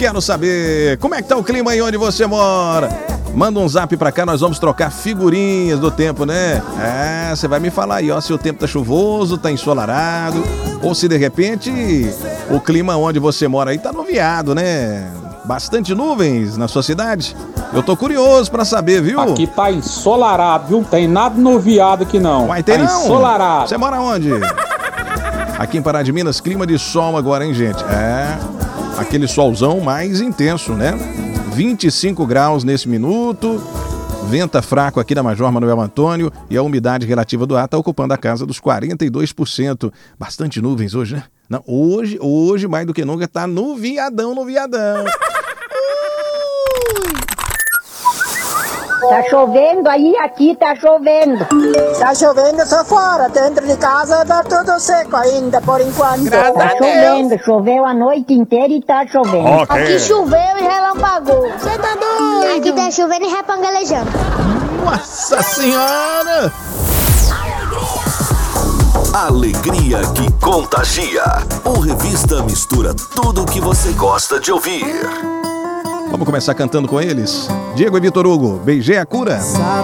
quero saber como é que tá o clima aí onde você mora. Manda um zap pra cá, nós vamos trocar figurinhas do tempo, né? Você vai me falar aí, ó, se o tempo tá chuvoso, tá ensolarado, ou se de repente o clima onde você mora aí tá nuviado, né? Bastante nuvens na sua cidade. Eu tô curioso pra saber, viu? Aqui tá ensolarado, viu? Não tem nada nuviado aqui não. Vai ter tá não? Ensolarado. Você mora onde? Aqui em Pará de Minas, clima de sol agora, hein, gente? Aquele solzão mais intenso, né? 25 graus nesse minuto, venta fraco aqui na Major Manuel Antônio e a umidade relativa do ar está ocupando a casa dos 42%. Bastante nuvens hoje, né? Não, hoje mais do que nunca tá nuviadão. Tá chovendo aí, aqui tá chovendo. Tá chovendo, eu tô fora. Dentro de casa tá tudo seco ainda, por enquanto. Tá chovendo, choveu a noite inteira e tá chovendo. Okay. Aqui choveu e relampagou. Você tá doido? Aqui tá chovendo e repangalejando. Nossa Senhora! Alegria que contagia. O Revista mistura tudo o que você gosta de ouvir. Vamos começar cantando com eles? Diego e Vitor Hugo, beijei a cura.